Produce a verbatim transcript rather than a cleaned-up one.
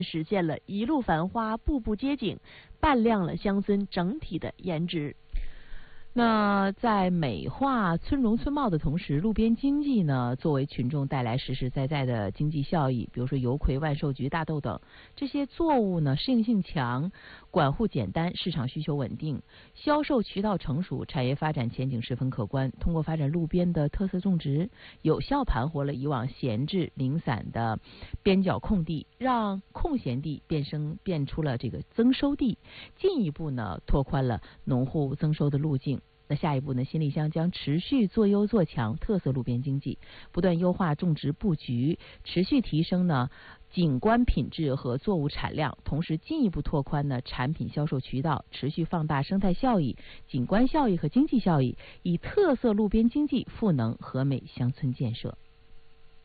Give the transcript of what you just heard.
实现了一路繁花步步接景，扮亮了乡村整体的颜值。 那在美化村容村貌的同时，路边经济呢，作为群众带来实实在在的经济效益，比如说油葵、万寿菊、大豆等这些作物呢，适应性强，管护简单，市场需求稳定，销售渠道成熟，产业发展前景十分可观。通过发展路边的特色种植，有效盘活了以往闲置零散的边角空地，让空闲地变生变出了这个增收地，进一步呢拓宽了农户增收的路径。那下一步呢，新丽乡将持续做优做强特色路边经济，不断优化种植布局，持续提升呢景观品质和作物产量，同时进一步拓宽呢产品销售渠道，持续放大生态效益、景观效益和经济效益，以特色路边经济赋能和美乡村建设。